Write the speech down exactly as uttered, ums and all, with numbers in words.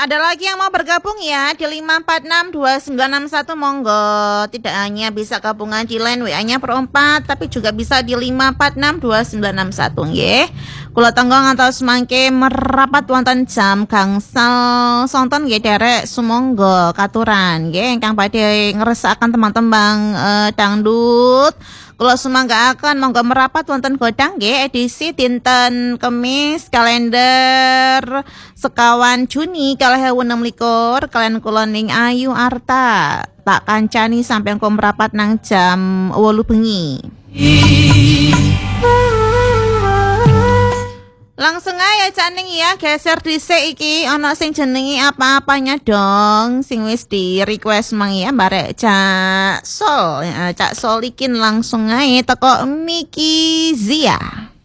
Ada lagi yang mau bergabung ya di lima empat enam dua sembilan enam satu, monggo. Tidak hanya bisa gabungan di line W A-nya per empat, tapi juga bisa di lima empat enam dua sembilan enam satu nggih. Kula tangga ngantos mangke merapat wonten jam gangsal sonten nggih derek sumangga katuran nggih ingkang badhe ngresakaken teman-teman uh, dangdut. Kula sumanggaaken monggo merapat wonten godang nggih edisi dinten Kemis kalender sekawan Juni kalih ewu enem likur kalian kula ning Ayu Arta. Tak kancani sampai engko merapat nang jam wolu bengi. Langsung aja caning ya, geser dhisik iki ana sing jenengi apa-apanya dong sing wis di request mang ya barek Cak Sol. Ya, Cak Solikin langsung aja teko Miki Zia.